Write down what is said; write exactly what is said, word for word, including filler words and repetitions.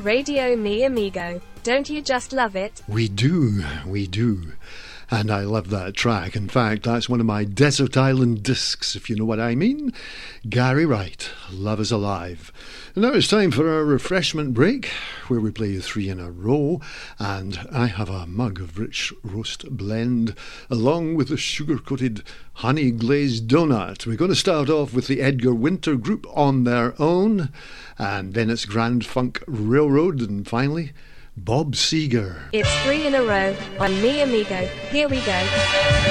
Radio Mi Amigo. Don't you just love it? We do, we do. And I love that track. In fact, that's one of my Desert Island discs, if you know what I mean. Gary Wright, Love is Alive. And now it's time for a refreshment break, where we play three in a row. And I have a mug of rich roast blend, along with a sugar-coated honey-glazed donut. We're going to start off with the Edgar Winter Group On Their Own, and then it's Grand Funk Railroad, and finally Bob Seger. It's three in a row on Mi Amigo. Here we go.